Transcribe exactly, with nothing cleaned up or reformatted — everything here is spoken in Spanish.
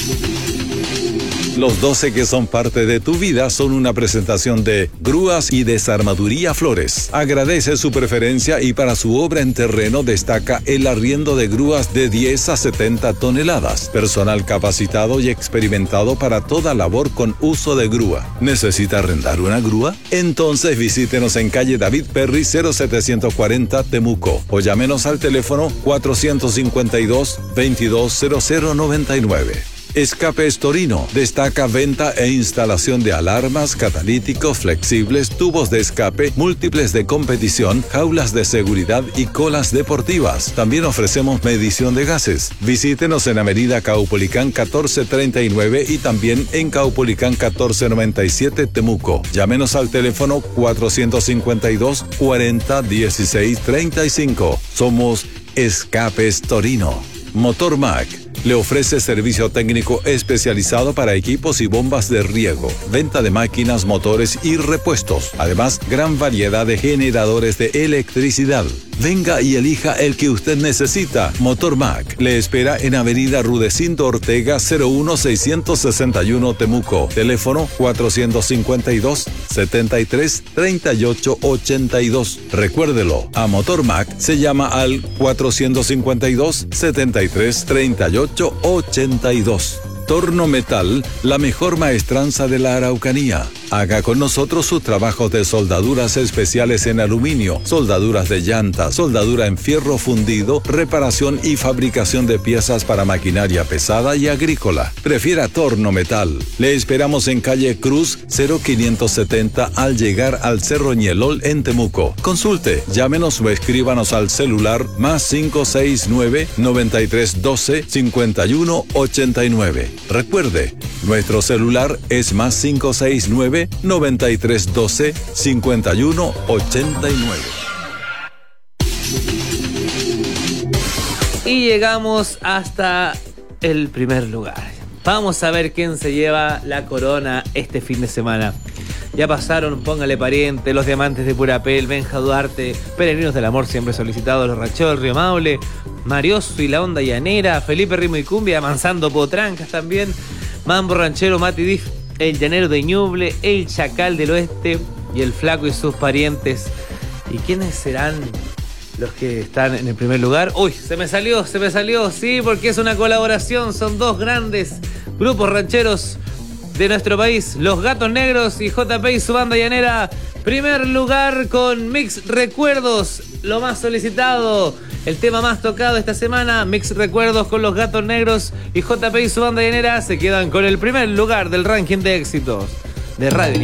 Los doce que son parte de tu vida son una presentación de Grúas y Desarmaduría Flores. Agradece su preferencia y para su obra en terreno destaca el arriendo de grúas de diez a setenta toneladas. Personal capacitado y experimentado para toda labor con uso de grúa. ¿Necesita arrendar una grúa? Entonces visítenos en calle David Perry cero setecientos cuarenta Temuco o llámenos al teléfono cuatrocientos cincuenta y dos, veintidós cero cero noventa y nueve. Escapes Torino destaca venta e instalación de alarmas, catalíticos flexibles, tubos de escape, múltiples de competición, jaulas de seguridad y colas deportivas. También ofrecemos medición de gases. Visítenos en Avenida Caupolicán catorce treinta y nueve y también en Caupolicán catorce noventa y siete Temuco. Llámenos al teléfono cuatrocientos cincuenta y dos, cuarenta, dieciséis, treinta y cinco. Somos Escapes Torino. Motor Mac le ofrece servicio técnico especializado para equipos y bombas de riego, venta de máquinas, motores y repuestos. Además, gran variedad de generadores de electricidad. Venga y elija el que usted necesita. Motor Mac le espera en Avenida Rudecindo Ortega cero uno seiscientos sesenta y uno Temuco. Teléfono cuatrocientos cincuenta y dos, setenta y tres, treinta y ocho, ochenta y dos. Recuérdelo, a Motor Mac se llama al cuatrocientos cincuenta y dos, setenta y tres, treinta y ocho, ochenta y dos. Torno Metal, la mejor maestranza de la Araucanía. Haga con nosotros sus trabajos de soldaduras especiales en aluminio, soldaduras de llanta, soldadura en fierro fundido, reparación y fabricación de piezas para maquinaria pesada y agrícola. Prefiera Torno Metal. Le esperamos en calle Cruz cero quinientos setenta al llegar al Cerro Ñelol en Temuco. Consulte, llámenos o escríbanos al celular más cinco seis nueve, noventa y tres doce, cincuenta y uno ochenta y nueve. Recuerde, nuestro celular es más cinco seis nueve, noventa y tres doce, cincuenta y uno ochenta y nueve. Y llegamos hasta el primer lugar. Vamos a ver quién se lleva la corona este fin de semana. Ya pasaron Póngale Pariente, Los Diamantes de Purapel, Benja Duarte, Peregrinos del Amor siempre solicitados, Los Racheos del Río Maule, Marioso y la Onda Llanera, Felipe Ritmo y Cumbia, Manzando Potrancas también, Mambo Ranchero, Mati Diff, El Llanero de Ñuble, El Chacal del Oeste y El Flaco y sus parientes. ¿Y quiénes serán los que están en el primer lugar? Uy, se me salió, se me salió, sí, porque es una colaboración, son dos grandes grupos rancheros de nuestro país, Los Gatos Negros y J P y su banda llanera. Primer lugar con Mix Recuerdos, lo más solicitado, el tema más tocado esta semana. Mix Recuerdos con Los Gatos Negros y J P y su banda llanera se quedan con el primer lugar del ranking de éxitos de Radio